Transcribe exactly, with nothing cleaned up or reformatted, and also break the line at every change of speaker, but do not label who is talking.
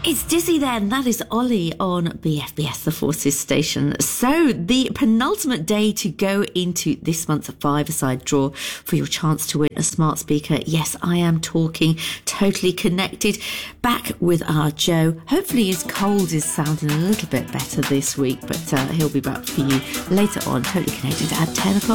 It's Dizzy then. That is Ollie on B F B S, the Forces station. So the penultimate day to go into this month's five-a-side draw for your chance to win a smart speaker. Yes, I am talking Totally Connected. Back with our Joe. Hopefully his cold is sounding a little bit better this week, but uh, he'll be back for you later on. Totally Connected at ten o'clock.